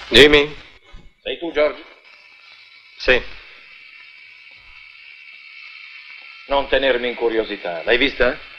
Jimmy? Sei tu, George? Sì. Non tenermi in curiosità. L'hai vista?